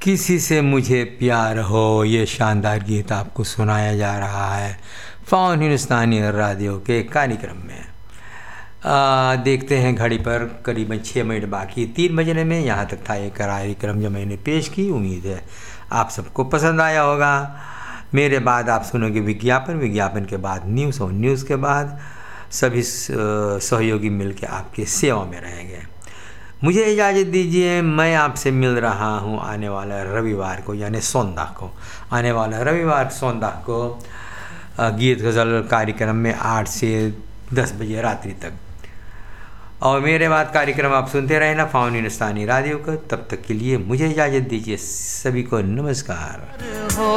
किसी से मुझे प्यार हो, ये शानदार गीत आपको सुनाया जा रहा है फ़ॉन हिंदुस्तानी रेडियो के कार्यक्रम में। देखते हैं घड़ी पर, करीबन 6 मिनट बाकी 3 बजने में। यहाँ तक था ये कार्यक्रम जो मैंने पेश की। उम्मीद है आप सबको पसंद आया होगा। मेरे बाद आप सुनोगे विज्ञापन, विज्ञापन के बाद न्यूज़ और न्यूज़ के बाद सभी सहयोगी मिलकर आपकी सेवा में रहेंगे। मुझे इजाज़त दीजिए, मैं आपसे मिल रहा हूँ आने वाला रविवार को, यानी सोमवार को, आने वाला रविवार सोमवार को गीत गज़ल कार्यक्रम में 8 से 10 बजे रात्रि तक। और मेरे बाद कार्यक्रम आप सुनते रहना फ़ॉन हिंदुस्तानी रेडियो को। तब तक के लिए मुझे इजाज़त दीजिए। सभी को नमस्कार।